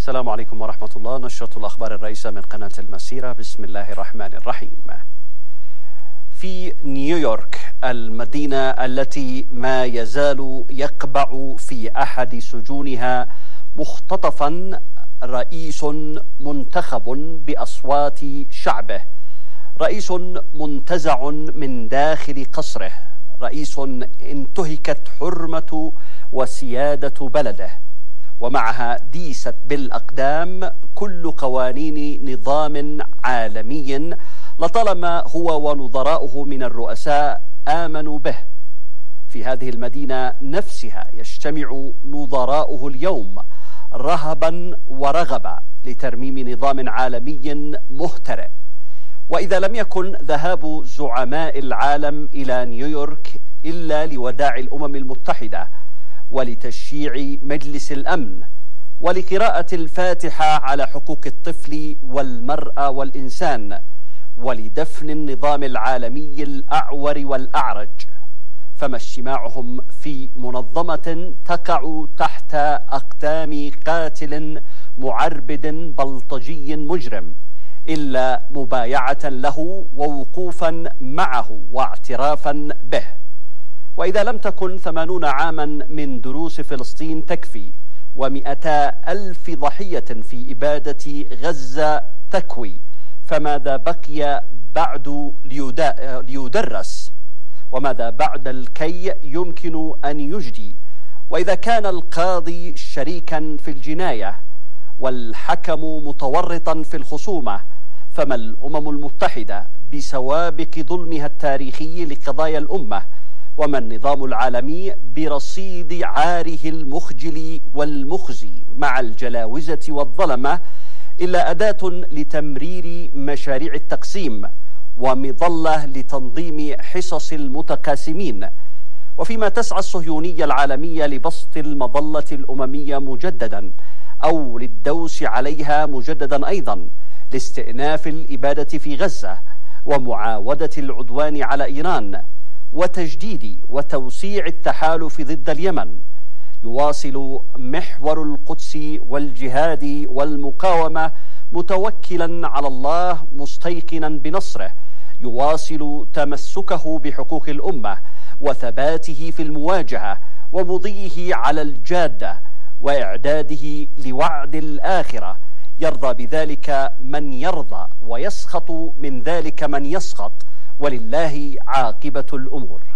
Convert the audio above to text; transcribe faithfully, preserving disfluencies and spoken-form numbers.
السلام عليكم ورحمة الله. نشرة الأخبار الرئيسة من قناة المسيرة. بسم الله الرحمن الرحيم. في نيويورك، المدينة التي ما يزال يقبع في أحد سجونها مختطفا رئيس منتخب بأصوات شعبه، رئيس منتزع من داخل قصره، رئيس انتهكت حرمة وسيادة بلده، ومعها ديست بالأقدام كل قوانين نظام عالمي لطالما هو ونظراؤه من الرؤساء آمنوا به. في هذه المدينة نفسها يجتمع نظراؤه اليوم رهبا ورغبا لترميم نظام عالمي مهترئ. وإذا لم يكن ذهاب زعماء العالم إلى نيويورك إلا لوداع الأمم المتحدة ولتشييع مجلس الأمن ولقراءة الفاتحة على حقوق الطفل والمرأة والإنسان ولدفن النظام العالمي الأعور والأعرج، فما اجتماعهم في منظمة تقع تحت أقدام قاتل معربد بلطجي مجرم إلا مبايعة له ووقوفا معه واعترافا به. وإذا لم تكن ثمانون عاما من دروس فلسطين تكفي، ومئتا ألف ضحية في إبادة غزة تكوي، فماذا بقي بعد ليدرس؟ وماذا بعد الكي يمكن أن يجدي؟ وإذا كان القاضي شريكا في الجناية والحكم متورطا في الخصومة، فما الأمم المتحدة بسوابق ظلمها التاريخي لقضايا الأمة؟ وما النظام العالمي برصيد عاره المخجل والمخزي مع الجلاوزة والظلمة إلا أداة لتمرير مشاريع التقسيم ومظلة لتنظيم حصص المتقاسمين؟ وفيما تسعى الصهيونية العالمية لبسط المظلة الأممية مجددا أو للدوس عليها مجددا أيضا لاستئناف الإبادة في غزة ومعاودة العدوان على إيران وتجديد وتوسيع التحالف ضد اليمن، يواصل محور القدس والجهاد والمقاومة متوكلا على الله مستيقنا بنصره، يواصل تمسكه بحقوق الأمة وثباته في المواجهة ومضيه على الجادة وإعداده لوعد الآخرة. يرضى بذلك من يرضى ويسخط من ذلك من يسخط، ولله عاقبة الأمور.